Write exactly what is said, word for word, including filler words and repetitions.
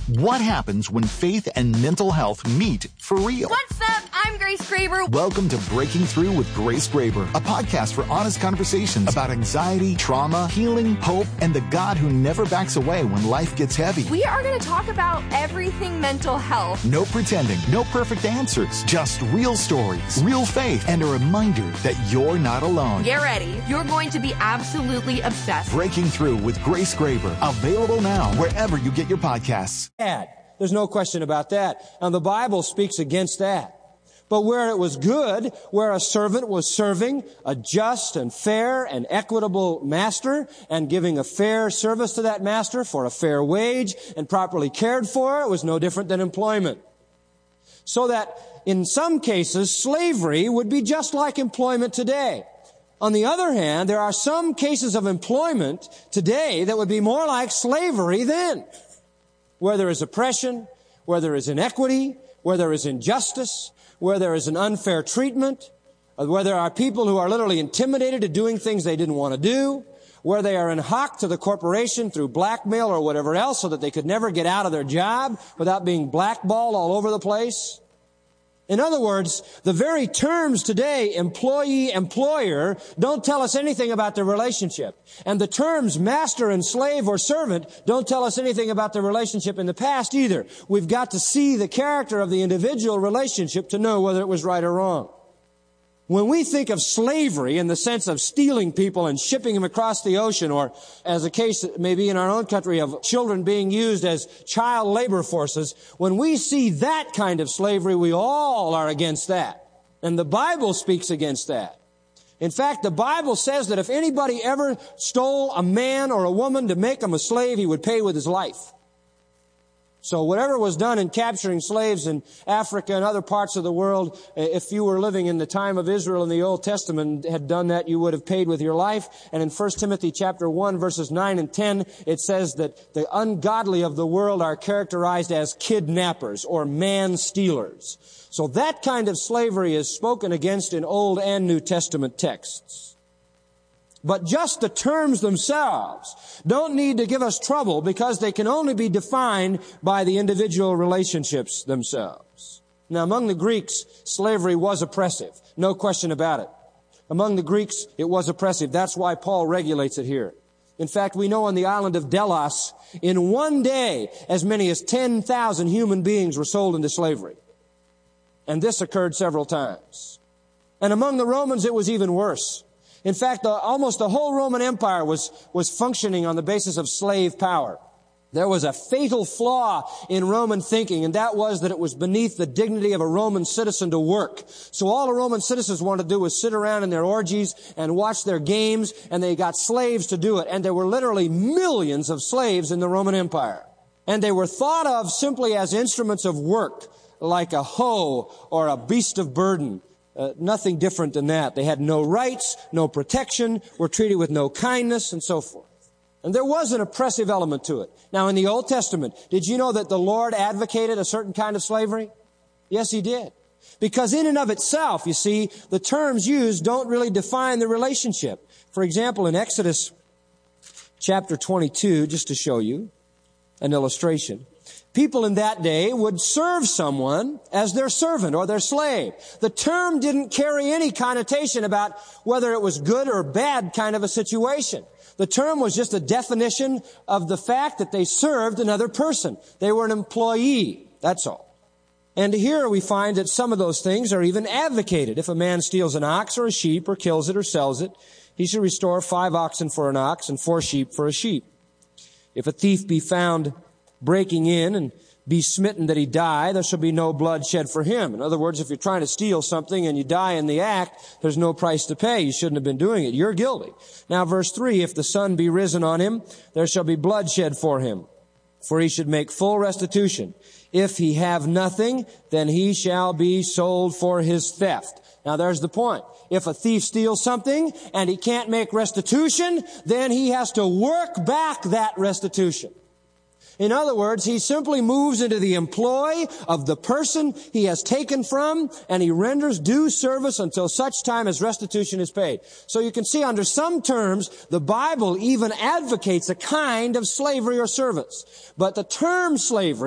What happens when faith and mental health meet for real? What's up? I'm Grace Graber. Welcome to Breaking Through with Grace Graber, a podcast for honest conversations about anxiety, trauma, healing, hope, and the God who never backs away when life gets heavy. We are going to talk about everything mental health. No pretending, no perfect answers, just real stories, real faith, and a reminder that you're not alone. Get ready. You're going to be absolutely obsessed. Breaking Through with Grace Graber, available now wherever you get your podcasts. There's no question about that. And the Bible speaks against that. But where it was good, where a servant was serving a just and fair and equitable master and giving a fair service to that master for a fair wage and properly cared for, it was no different than employment. So that in some cases, slavery would be just like employment today. On the other hand, there are some cases of employment today that would be more like slavery then. Where there is oppression, where there is inequity, where there is injustice, where there is an unfair treatment, where there are people who are literally intimidated to doing things they didn't want to do, where they are in hock to the corporation through blackmail or whatever else so that they could never get out of their job without being blackballed all over the place. In other words, the very terms today, employee, employer, don't tell us anything about the relationship. And the terms master and slave or servant don't tell us anything about the relationship in the past either. We've got to see the character of the individual relationship to know whether it was right or wrong. When we think of slavery in the sense of stealing people and shipping them across the ocean, or as a case maybe in our own country of children being used as child labor forces, when we see that kind of slavery, we all are against that. And the Bible speaks against that. In fact, the Bible says that if anybody ever stole a man or a woman to make him a slave, he would pay with his life. So whatever was done in capturing slaves in Africa and other parts of the world, if you were living in the time of Israel in the Old Testament had done that, you would have paid with your life. And in First Timothy chapter one, verses nine and ten, it says that the ungodly of the world are characterized as kidnappers or man-stealers. So that kind of slavery is spoken against in Old and New Testament texts. But just the terms themselves don't need to give us trouble because they can only be defined by the individual relationships themselves. Now, among the Greeks, slavery was oppressive. No question about it. Among the Greeks, it was oppressive. That's why Paul regulates it here. In fact, we know on the island of Delos, in one day, as many as ten thousand human beings were sold into slavery. And this occurred several times. And among the Romans, it was even worse. In fact, the, almost the whole Roman Empire was, was functioning on the basis of slave power. There was a fatal flaw in Roman thinking, and that was that it was beneath the dignity of a Roman citizen to work. So all the Roman citizens wanted to do was sit around in their orgies and watch their games, and they got slaves to do it. And there were literally millions of slaves in the Roman Empire. And they were thought of simply as instruments of work, like a hoe or a beast of burden. Uh, nothing different than that. They had no rights, no protection, were treated with no kindness, and so forth. And there was an oppressive element to it. Now, in the Old Testament, did you know that the Lord advocated a certain kind of slavery? Yes, He did. Because in and of itself, you see, the terms used don't really define the relationship. For example, in Exodus chapter twenty-two, just to show you an illustration, people in that day would serve someone as their servant or their slave. The term didn't carry any connotation about whether it was good or bad kind of a situation. The term was just a definition of the fact that they served another person. They were an employee. That's all. And here we find that some of those things are even advocated. If a man steals an ox or a sheep or kills it or sells it, he should restore five oxen for an ox and four sheep for a sheep. If a thief be found breaking in and be smitten that he die, there shall be no blood shed for him. In other words, if you're trying to steal something and you die in the act, there's no price to pay. You shouldn't have been doing it. You're guilty. Now, verse three, if the sun be risen on him, there shall be blood shed for him, for he should make full restitution. If he have nothing, then he shall be sold for his theft. Now, there's the point. If a thief steals something and he can't make restitution, then he has to work back that restitution. In other words, he simply moves into the employ of the person he has taken from, and he renders due service until such time as restitution is paid. So you can see under some terms, the Bible even advocates a kind of slavery or service. But the term slavery